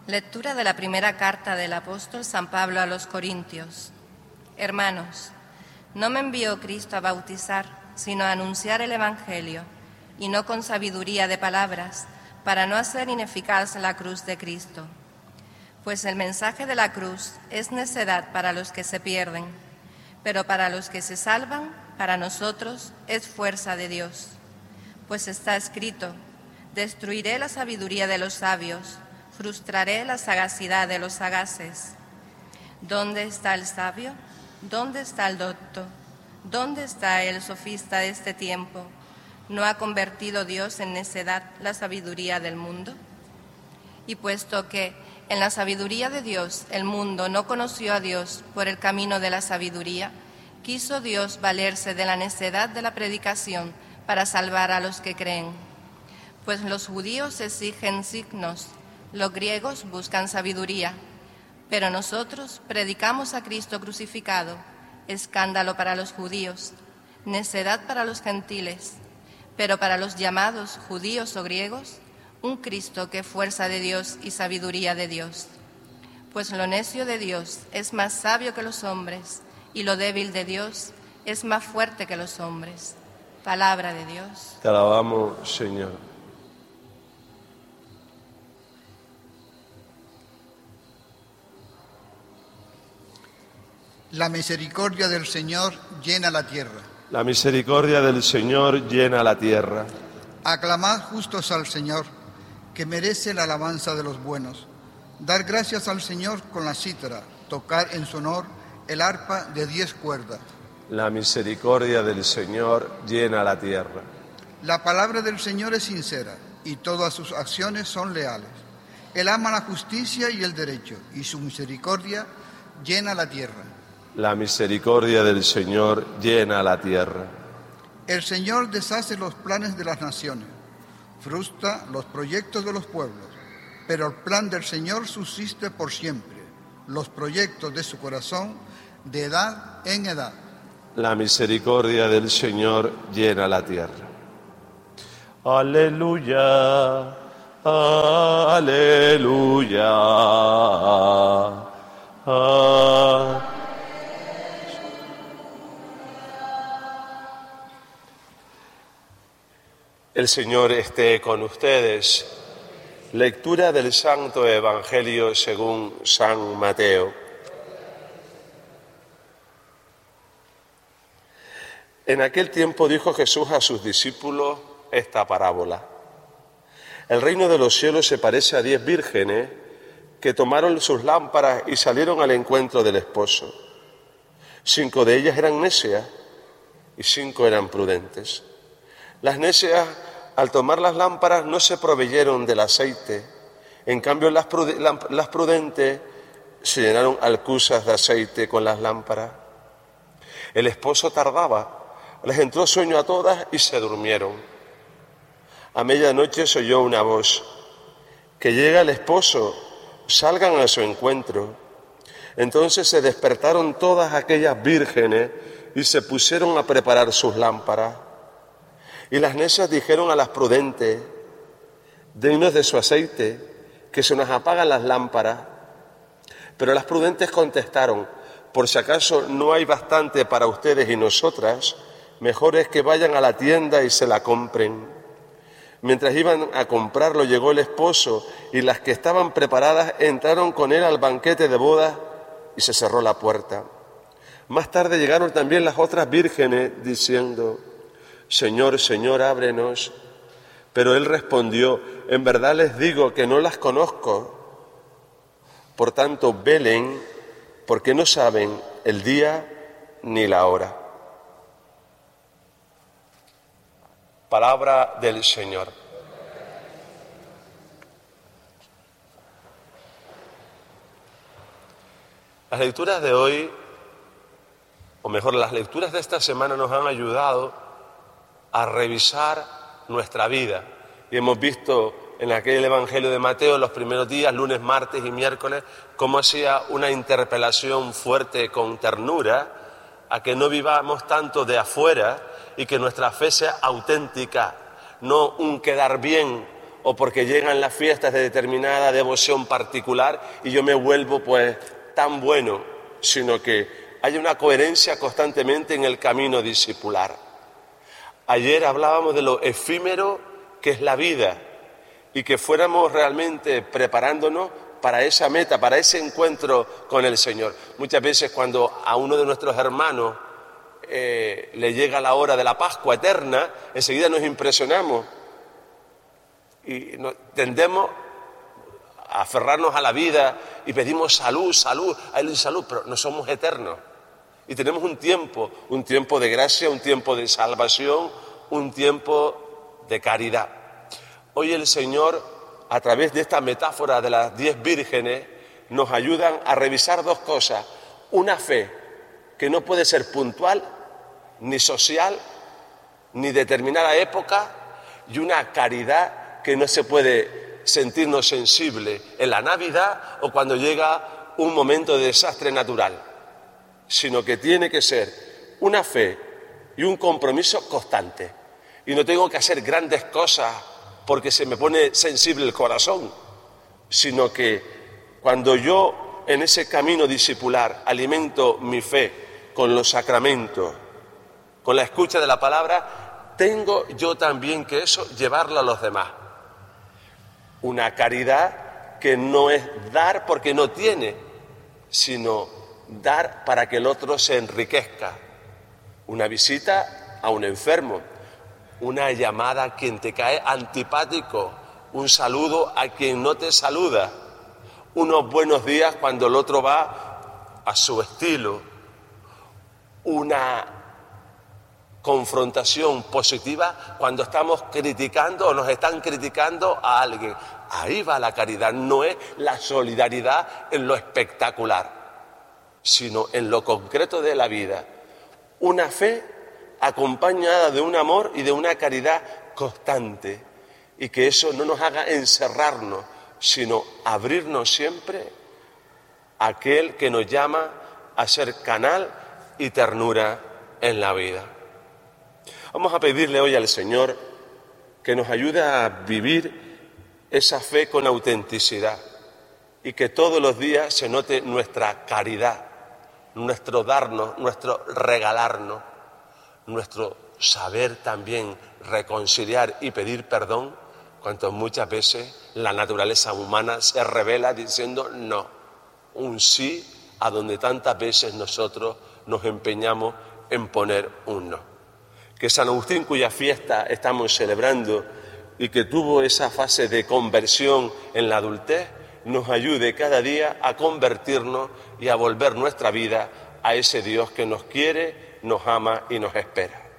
Lectura de la primera carta del apóstol San Pablo a los Corintios. Hermanos, no me envió Cristo a bautizar, sino a anunciar el Evangelio, y no con sabiduría de palabras, para no hacer ineficaz la cruz de Cristo. Pues el mensaje de la cruz es necedad para los que se pierden, pero para los que se salvan, para nosotros es fuerza de Dios. Pues está escrito: destruiré la sabiduría de los sabios, frustraré la sagacidad de los sagaces. ¿Dónde está el sabio? ¿Dónde está el docto? ¿Dónde está el sofista de este tiempo? ¿No ha convertido Dios en necedad la sabiduría del mundo? Y puesto que en la sabiduría de Dios el mundo no conoció a Dios por el camino de la sabiduría, quiso Dios valerse de la necedad de la predicación para salvar a los que creen. Pues los judíos exigen signos, los griegos buscan sabiduría, pero nosotros predicamos a Cristo crucificado, escándalo para los judíos, necedad para los gentiles, pero para los llamados judíos o griegos, un Cristo que es fuerza de Dios y sabiduría de Dios. Pues lo necio de Dios es más sabio que los hombres, y lo débil de Dios es más fuerte que los hombres. Palabra de Dios. Te alabamos, Señor. La misericordia del Señor llena la tierra. La misericordia del Señor llena la tierra. Aclamad justos al Señor, que merece la alabanza de los buenos. Dar gracias al Señor con la cítara, tocar en su honor el arpa de 10 cuerdas. La misericordia del Señor llena la tierra. La palabra del Señor es sincera, y todas sus acciones son leales. Él ama la justicia y el derecho, y su misericordia llena la tierra. La misericordia del Señor llena la tierra. El Señor deshace los planes de las naciones, frustra los proyectos de los pueblos, pero el plan del Señor subsiste por siempre, los proyectos de su corazón de edad en edad. La misericordia del Señor llena la tierra. Aleluya, aleluya. El Señor esté con ustedes. Lectura del Santo Evangelio según San Mateo. En aquel tiempo dijo Jesús a sus discípulos esta parábola. El reino de los cielos se parece a 10 vírgenes que tomaron sus lámparas y salieron al encuentro del esposo. 5 de ellas eran necias y 5 eran prudentes. Las necias, al tomar las lámparas, no se proveyeron del aceite. En cambio, las prudentes se llenaron alcusas de aceite con las lámparas. El esposo tardaba, les entró sueño a todas y se durmieron. A medianoche se oyó una voz: que llega el esposo, salgan a su encuentro. Entonces se despertaron todas aquellas vírgenes y se pusieron a preparar sus lámparas. Y las necias dijeron a las prudentes: dennos de su aceite, que se nos apagan las lámparas. Pero las prudentes contestaron: por si acaso no hay bastante para ustedes y nosotras, mejor es que vayan a la tienda y se la compren. Mientras iban a comprarlo, llegó el esposo, y las que estaban preparadas entraron con él al banquete de bodas y se cerró la puerta. Más tarde llegaron también las otras vírgenes, diciendo: Señor, Señor, ábrenos. Pero él respondió: en verdad les digo que no las conozco. Por tanto, velen, porque no saben el día ni la hora. Palabra del Señor. Las lecturas de hoy, o mejor, las lecturas de esta semana nos han ayudado a revisar nuestra vida. Y hemos visto en aquel Evangelio de Mateo, los primeros días, lunes, martes y miércoles, cómo hacía una interpelación fuerte con ternura a que no vivamos tanto de afuera y que nuestra fe sea auténtica, no un quedar bien o porque llegan las fiestas de determinada devoción particular y yo me vuelvo pues tan bueno, sino que hay una coherencia constantemente en el camino discipular. Ayer hablábamos de lo efímero que es la vida y que fuéramos realmente preparándonos para esa meta, para ese encuentro con el Señor. Muchas veces cuando a uno de nuestros hermanos le llega la hora de la Pascua eterna, enseguida nos impresionamos y tendemos a aferrarnos a la vida y pedimos salud, pero no somos eternos. Y tenemos un tiempo de gracia, un tiempo de salvación, un tiempo de caridad. Hoy el Señor, a través de esta metáfora de las 10 vírgenes, nos ayudan a revisar dos cosas. Una fe que no puede ser puntual, ni social, ni determinada época, y una caridad que no se puede sentirnos sensible en la Navidad o cuando llega un momento de desastre natural, sino que tiene que ser una fe y un compromiso constante. Y no tengo que hacer grandes cosas porque se me pone sensible el corazón, sino que cuando yo en ese camino discipular alimento mi fe con los sacramentos, con la escucha de la palabra, tengo yo también que eso llevarlo a los demás. Una caridad que no es dar porque no tiene, sino dar para que el otro se enriquezca. Una visita a un enfermo, una llamada a quien te cae antipático, un saludo a quien no te saluda, unos buenos días cuando el otro va a su estilo, una confrontación positiva cuando estamos criticando o nos están criticando a alguien. Ahí va la caridad, no es la solidaridad en lo espectacular, sino en lo concreto de la vida. Una fe acompañada de un amor y de una caridad constante, y que eso no nos haga encerrarnos, sino abrirnos siempre a aquel que nos llama a ser canal y ternura en la vida. Vamos a pedirle hoy al Señor que nos ayude a vivir esa fe con autenticidad y que todos los días se note nuestra caridad, nuestro darnos, nuestro regalarnos, nuestro saber también reconciliar y pedir perdón, cuando muchas veces la naturaleza humana se revela diciendo no, un sí a donde tantas veces nosotros nos empeñamos en poner un no. Que San Agustín, cuya fiesta estamos celebrando y que tuvo esa fase de conversión en la adultez, nos ayude cada día a convertirnos y a volver nuestra vida a ese Dios que nos quiere, nos ama y nos espera.